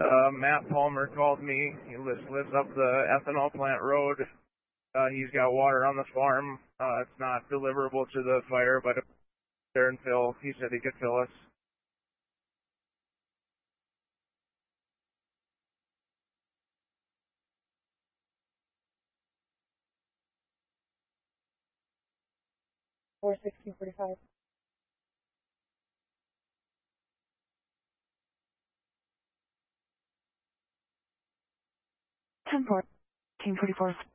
Matt Palmer called me. He lives up the ethanol plant road. He's got water on the farm. It's not deliverable to the fire, but if there and fill, he said he could fill us. Four 1645. 10-4, 1644.